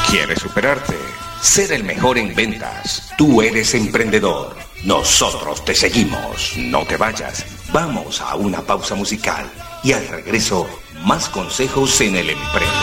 ¿Quieres superarte? Ser el mejor en ventas. Tú eres emprendedor. Nosotros te seguimos. No te vayas. Vamos a una pausa musical y al regreso, más consejos en el emprendedor.